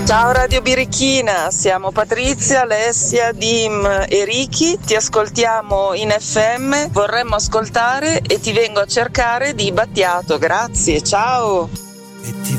Ciao Radio Birichina, siamo Patrizia, Alessia, Dim e Ricky, ti ascoltiamo in FM, vorremmo ascoltare e ti vengo a cercare di Battiato, grazie, ciao!